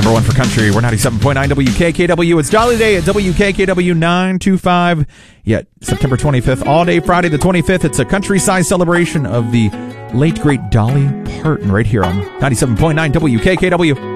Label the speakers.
Speaker 1: Number one for country. We're 97.9 WKKW. It's Dolly Day at WKKW 925. Yet September 25th, all day Friday the 25th. It's a country-sized celebration of the late, great Dolly Parton right here on 97.9 WKKW.